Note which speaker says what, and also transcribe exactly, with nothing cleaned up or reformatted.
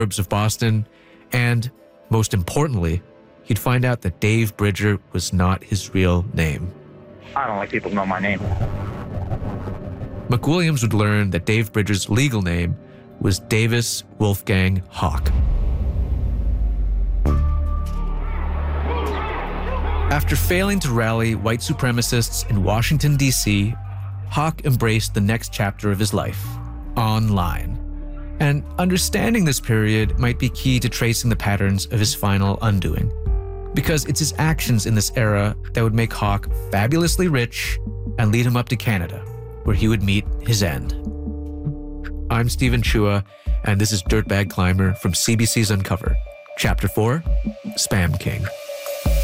Speaker 1: suburbs of Boston, and, most importantly, he'd find out that Dave Bridger was not his real name.
Speaker 2: I don't like people to know my name.
Speaker 1: McWilliams would learn that Dave Bridger's legal name was Davis Wolfgang Hawk. After failing to rally white supremacists in Washington, D C, Hawk embraced the next chapter of his life, online. And understanding this period might be key to tracing the patterns of his final undoing, because it's his actions in this era that would make Hawk fabulously rich and lead him up to Canada, where he would meet his end. I'm Stephen Chua, and this is Dirtbag Climber from C B C's Uncovered, Chapter four, Spam King.